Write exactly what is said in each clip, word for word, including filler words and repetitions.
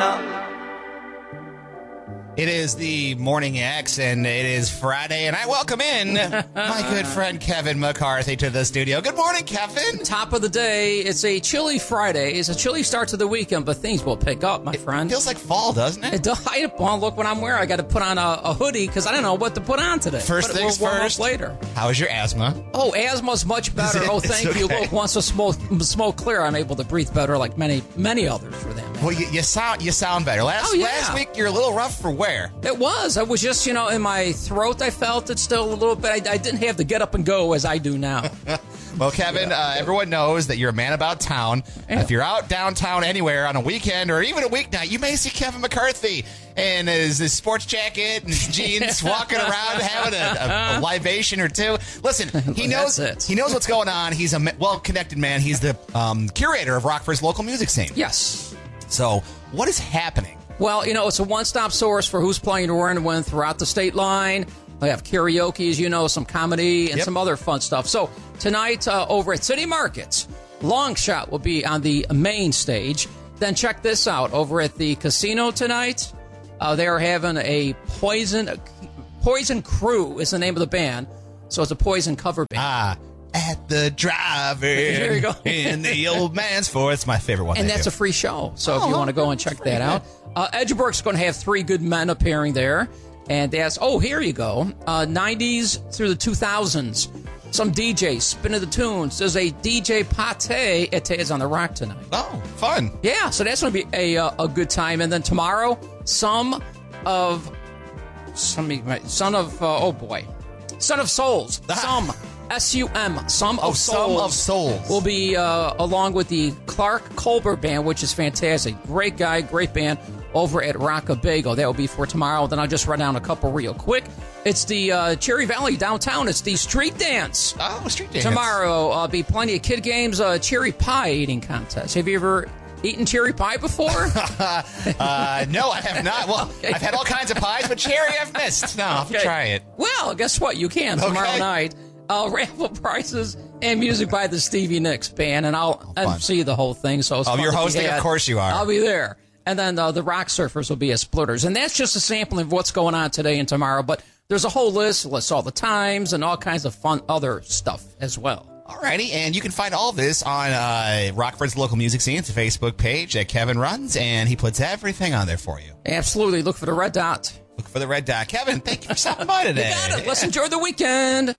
now. It is the Morning X, and it is Friday, and I welcome in my good friend Kevin McCarthy to the studio. Good morning, Kevin. Top of the day. It's a chilly Friday. It's a chilly start to the weekend, but things will pick up, my it friend. Feels like fall, doesn't it? It does. Well, look what I'm wearing. I got to put on a, a hoodie because I don't know what to put on today. First but things we'll warm first. Up later. How is your asthma? Oh, asthma's much better. It, oh, thank okay. you. Look, once the smoke, smoke clear, I'm able to breathe better, like many, many others for that matter. Well, you, you sound you sound better. Last Oh, yeah. last week you're a little rough for wear. It was. I was just, you know, in my throat. I felt it still a little bit. I, I didn't have to get up and go as I do now. Well, Kevin, Yeah. uh, everyone knows that you're a man about town. Yeah. If you're out downtown anywhere on a weekend or even a weeknight, you may see Kevin McCarthy in his, his sports jacket and his jeans walking around having a, a, a libation or two. Listen, he knows That's it. he knows what's going on. He's a ma- well-connected man. He's the um, curator of Rockford's local music scene. Yes. So what is happening? Well, you know, it's a one-stop source for who's playing where and when throughout the state line. They have karaoke, as you know, some comedy, and Yep. some other fun stuff. So tonight uh, over at City Markets, Long Shot will be on the main stage. Then check this out. Over at the casino tonight, uh, they are having a Poison Poison Crew is the name of the band. So it's a Poison cover band. Ah, at the drive-in There you go. in the old man's fort. It's my favorite one. And they that's do. a free show. So if Oh, you want to go and check that out. Uh, Edgebrook's going to have three good men appearing there. And that's, oh, here you go. Uh, nineties through the two thousands. Some D Js spinning the tunes. There's a D J Pate at Te's on the Rock tonight. Oh, fun. Yeah, so that's going to be a uh, a good time. And then tomorrow, some of, some, son of, uh, oh boy, Son of Souls. Some, S U M, Some Oh, of Some Souls. of Souls. Will be uh, along with the Clark Colbert Band, which is fantastic. Great guy, great band over at Rockabago. That will be for tomorrow. Then I'll just run down a couple real quick. It's the uh, Cherry Valley downtown. It's the street dance. Oh, street dance. Tomorrow, uh, be plenty of kid games. Uh, cherry pie eating contest. Have you ever eaten cherry pie before? uh, no, I have not. Well, Okay. I've had all kinds of pies, but cherry I've missed. No, I'll have to Okay. try it. Well, guess what? You can tomorrow Okay. night. Uh, raffle prizes and music by the Stevie Nicks Band, and I'll fun. M C the whole thing. So it's Oh, fun you're to be hosting? had. Of course you are. I'll be there. And then uh, the Rock Surfers will be at Splitters. And that's just a sampling of what's going on today and tomorrow. But there's a whole list, lists all the times and all kinds of fun other stuff as well. Alrighty, and you can find all this on uh, Rockford's Local Music Scene. It's a Facebook page that Kevin runs, and he puts everything on there for you. Absolutely. Look for the red dot. Look for the red dot. Kevin, thank you for stopping by today. You got it. Let's enjoy the weekend.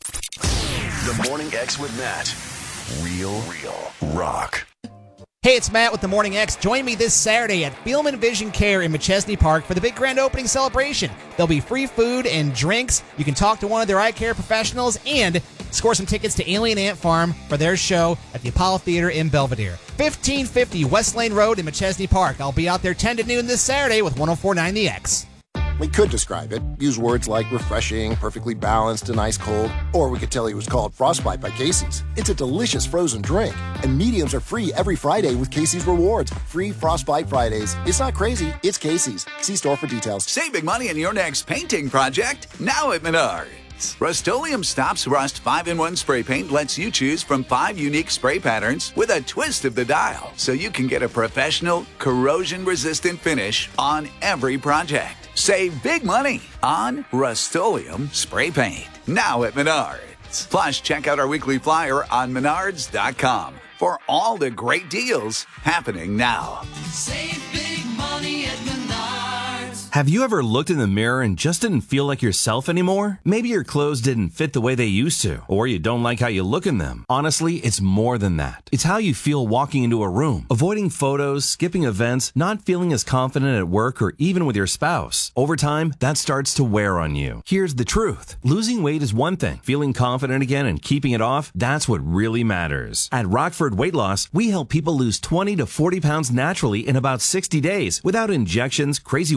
The Morning X with Matt. Real, real rock. Hey, it's Matt with the Morning X. Join me this Saturday at Fielman Vision Care in McChesney Park for the big grand opening celebration. There'll be free food and drinks. You can talk to one of their eye care professionals and score some tickets to Alien Ant Farm for their show at the Apollo Theater in Belvedere. fifteen fifty West Lane Road in McChesney Park. I'll be out there ten to noon this Saturday with one oh four point nine The X. We could describe it, use words like refreshing, perfectly balanced, and ice cold, or we could tell you it was called Frostbite by Casey's. It's a delicious frozen drink, and mediums are free every Friday with Casey's Rewards. Free Frostbite Fridays. It's not crazy, it's Casey's. See store for details. Save big money on your next painting project now at Menards. Rust-Oleum Stops Rust five in one spray paint lets you choose from five unique spray patterns with a twist of the dial, so you can get a professional, corrosion-resistant finish on every project. Save big money on Rust-Oleum spray paint now at Menards. Plus, check out our weekly flyer on menards dot com for all the great deals happening now. Save big money at Menards. Have you ever looked in the mirror and just didn't feel like yourself anymore? Maybe your clothes didn't fit the way they used to, or you don't like how you look in them. Honestly, it's more than that. It's how you feel walking into a room, avoiding photos, skipping events, not feeling as confident at work or even with your spouse. Over time, that starts to wear on you. Here's the truth. Losing weight is one thing. Feeling confident again and keeping it off, that's what really matters. At Rockford Weight Loss, we help people lose twenty to forty pounds naturally in about sixty days without injections, crazy workouts,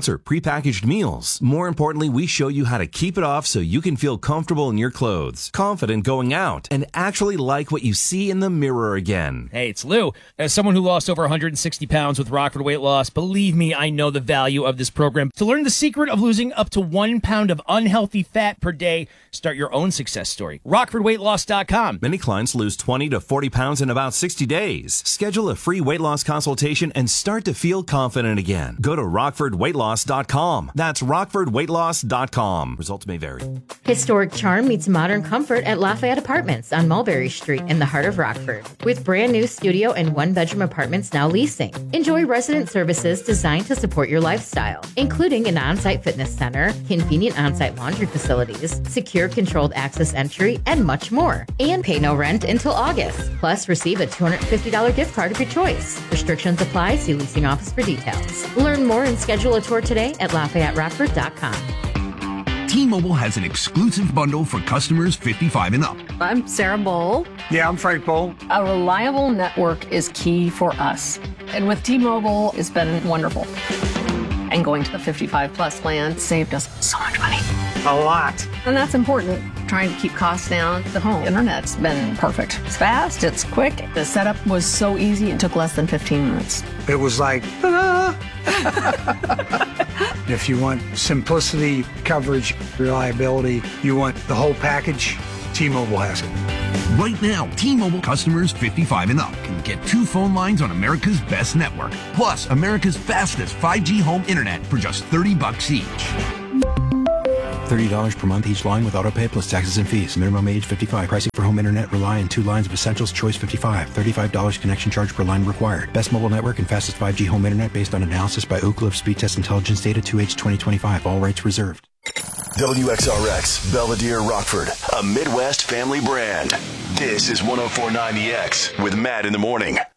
takeouts or prepackaged meals. More importantly, we show you how to keep it off so you can feel comfortable in your clothes, confident going out, and actually like what you see in the mirror again. Hey, it's Lou. As someone who lost over one hundred sixty pounds with Rockford Weight Loss, believe me, I know the value of this program. To learn the secret of losing up to one pound of unhealthy fat per day, start your own success story. rockford weight loss dot com. Many clients lose twenty to forty pounds in about sixty days. Schedule a free weight loss consultation and start to feel confident again. Go to rockford weight loss dot com. That's rockford weight loss dot com. Results may vary. Historic charm meets modern comfort at Lafayette Apartments on Mulberry Street in the heart of Rockford. With brand new studio and one-bedroom apartments now leasing. Enjoy resident services designed to support your lifestyle, including an on-site fitness center, convenient on-site laundry facilities, secure controlled access entry, and much more. And pay no rent until August. Plus, receive a two hundred fifty dollars gift card of your choice. Restrictions apply. See leasing office for details. Learn more and schedule a tour today at lafayette rockford dot com. T-Mobile has an exclusive bundle for customers fifty-five and up. I'm Sarah Bowl. Yeah, I'm Frank Bowl. A reliable network is key for us. And with T-Mobile, it's been wonderful. And going to the fifty-five plus plan saved us so much money. A lot. And that's important. Trying to keep costs down. The home internet's been perfect. It's fast, it's quick. The setup was so easy, it took less than fifteen minutes. It was like, ta-da! If you want simplicity, coverage, reliability, you want the whole package, T-Mobile has it. Right now, T-Mobile customers fifty-five and up can get two phone lines on America's best network, plus America's fastest five G home internet for just thirty bucks each. thirty dollars per month each line with autopay plus taxes and fees. Minimum age fifty-five. Pricing for home internet rely on two lines of Essentials Choice fifty-five. thirty-five dollars connection charge per line required. Best mobile network and fastest five G home internet based on analysis by Ookla of Speed Test Intelligence Data two H twenty twenty-five. All rights reserved. W X R X, Belvedere, Rockford, a Midwest family brand. This is one oh four point nine The X with Matt in the morning.